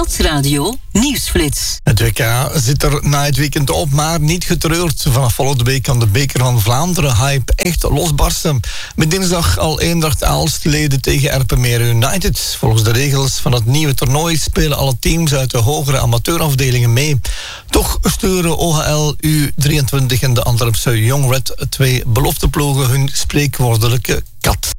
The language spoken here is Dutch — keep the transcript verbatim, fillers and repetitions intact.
Stadsradio Nieuwsflits. Het W K zit er na het weekend op, maar niet getreurd. Vanaf volgende week kan de beker van Vlaanderen hype echt losbarsten. Met dinsdag al Eendracht Aalst-leden tegen Erpenmeren United. Volgens de regels van het nieuwe toernooi spelen alle teams uit de hogere amateurafdelingen mee. Toch sturen O H L U drieëntwintig en de Antwerpse Young Red twee belofteploegen hun spreekwoordelijke kat.